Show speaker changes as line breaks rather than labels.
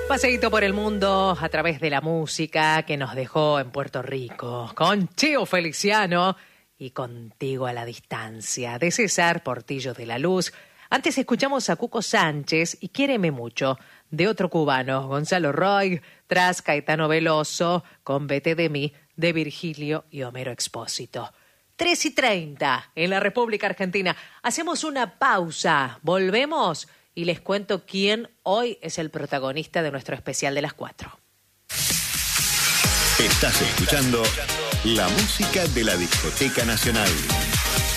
Paseíto por el mundo a través de la música que nos dejó en Puerto Rico, con Cheo Feliciano y Contigo a la distancia, de César Portillo de la Luz. Antes escuchamos a Cuco Sánchez y Quiéreme mucho, de otro cubano, Gonzalo Roig, tras Caetano Veloso, con Vete de mí, de Virgilio y Homero Expósito. 3:30 en la República Argentina. Hacemos una pausa, volvemos y les cuento quién hoy es el protagonista de nuestro especial de las 4.
Estás escuchando la música de la Discoteca Nacional.